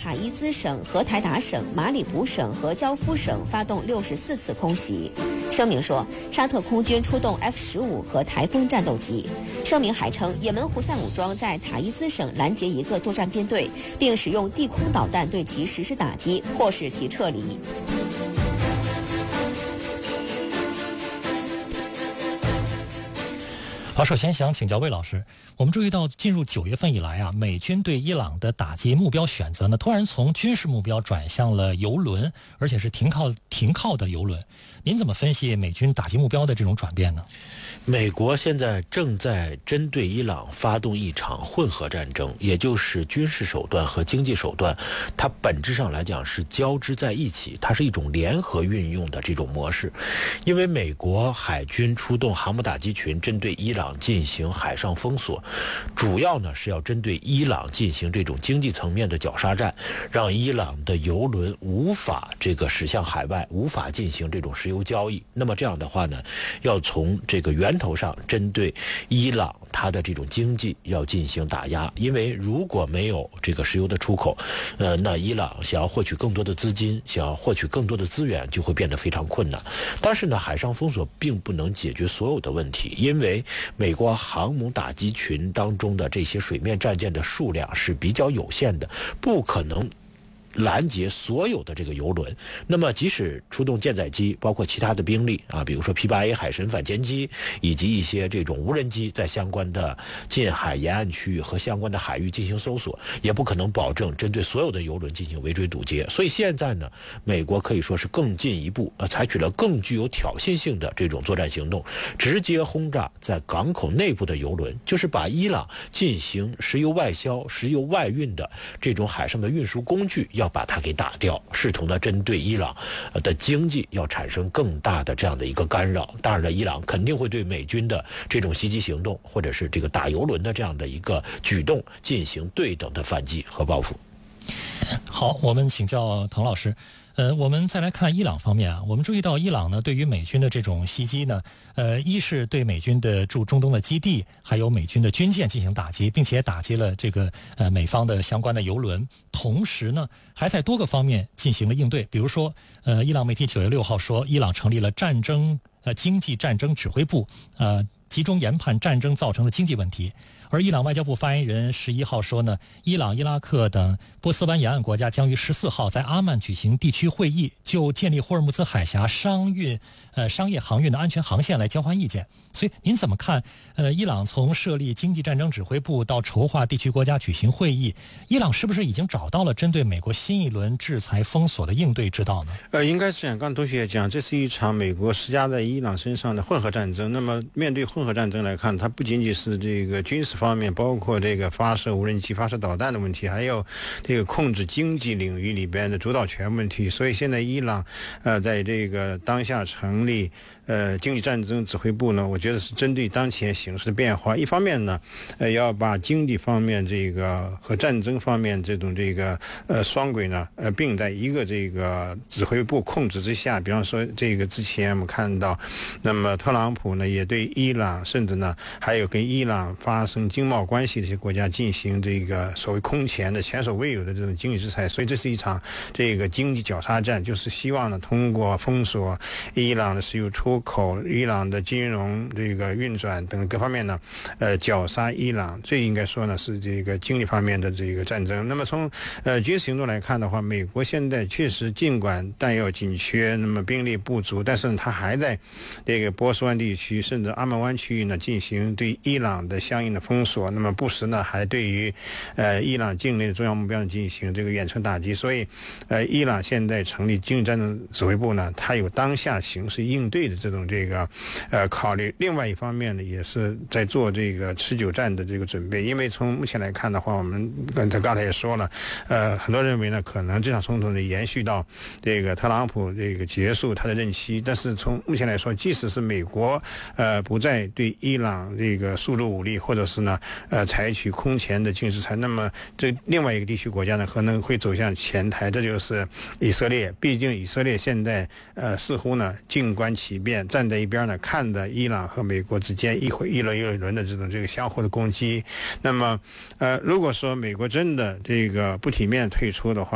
塔伊兹省、荷台达省、马里卜省和焦夫省发动64次空袭。声明说，沙特空军出动 F-15和台风战斗机。声明还称，也门胡塞武装在塔伊兹省拦截一个作战编队，并使用地空导弹对其实施打击，迫使其撤离。 好，首先想请教魏老师，我们注意到进入9月份以来啊，美军对伊朗的打击目标选择呢，突然从军事目标转向了油轮，而且是停靠的油轮。您怎么分析美军打击目标的这种转变呢？ 美国现在正在针对伊朗发动一场混合战争，也就是军事手段和经济手段，它本质上来讲是交织在一起，它是一种联合运用的这种模式。因为美国海军出动航母打击群针对伊朗进行海上封锁，主要呢是要针对伊朗进行这种经济层面的绞杀战，让伊朗的油轮无法驶向海外，无法进行这种石油交易。那么这样的话呢，要从这个源头上针对伊朗它的这种经济要进行打压，因为如果没有这个石油的出口，那伊朗想要获取更多的资金，想要获取更多的资源，就会变得非常困难。但是呢，海上封锁并不能解决所有的问题，因为美国航母打击群当中的这些水面战舰的数量是比较有限的，不可能拦截所有的这个油轮。那么即使出动舰载机，包括其他的兵力啊，比如说 P-8A 海神反潜机以及一些这种无人机，在相关的近海沿岸区域和相关的海域进行搜索，也不可能保证针对所有的油轮进行围追堵截。所以现在呢，美国可以说是更进一步，采取了更具有挑衅性的这种作战行动，直接轰炸在港口内部的油轮，就是把伊朗进行石油外销、石油外运的这种海上的运输工具要把它给打掉，试图呢针对伊朗的经济要产生更大的这样的一个干扰。当然了，伊朗肯定会对美军的这种袭击行动或者是这个打油轮的这样的一个举动进行对等的反击和报复。 好，我们请教滕老师。我们再来看伊朗方面啊，我们注意到伊朗呢对于美军的这种袭击呢，一是对美军的驻中东的基地，还有美军的军舰进行打击，并且打击了这个美方的相关的油轮，同时呢还在多个方面进行了应对。比如说，伊朗媒体9月6号说，伊朗成立了经济战争指挥部，集中研判战争造成的经济问题。而伊朗外交部发言人11号说呢，伊朗、伊拉克等波斯湾沿岸国家将于14号在阿曼举行地区会议，就建立霍尔木兹海峡商业航运的安全航线来交换意见。所以您怎么看？伊朗从设立经济战争指挥部到筹划地区国家举行会议，伊朗是不是已经找到了针对美国新一轮制裁封锁的应对之道呢？ 应该是这样。刚同学也讲，这是一场美国施加在伊朗身上的混合战争。那么面对混合战争来看，它不仅仅是这个军事方面，包括这个发射无人机、发射导弹的问题，还有这个控制经济领域里边的主导权问题。所以现在伊朗在这个当下成立经济战争指挥部呢，我觉得是针对当前形势的变化。一方面呢，要把经济方面这个和战争方面这种这个双轨呢并在一个这个指挥部控制之下。比方说这个之前我们看到，那么特朗普呢也对伊朗，甚至呢还有跟伊朗发生经贸关系的一些国家进行这个所谓空前的前所未有的这种经济制裁。所以这是一场这个经济绞杀战，就是希望呢通过封锁伊朗的石油出口、伊朗的金融这个运转等各方面呢绞杀伊朗。这应该说呢是这个经济方面的这个战争。那么从军事行动来看的话，美国现在确实尽管弹药紧缺，那么兵力不足，但是呢它还在这个波斯湾地区甚至阿曼湾区域呢进行对伊朗的相应的封锁，那么不时呢还对于伊朗境内的重要目标进行这个远程打击。所以伊朗现在成立经济战争指挥部呢，它有当下形势应对的这种这个考虑。另外一方面呢，也是在做这个持久战的这个准备。因为从目前来看的话，我们刚才也说了，很多认为呢，可能这场冲突呢延续到这个特朗普这个结束他的任期。但是从目前来说，即使是美国不再对伊朗这个诉诸武力，或者是呢采取空前的经济制裁，那么这另外一个地区国家呢可能会走向前台，这就是以色列。毕竟以色列现在似乎呢静观其变，站在一边呢看着伊朗和美国之间一轮又一轮的这种这个相互的攻击。那么如果说美国真的这个不体面退出的话，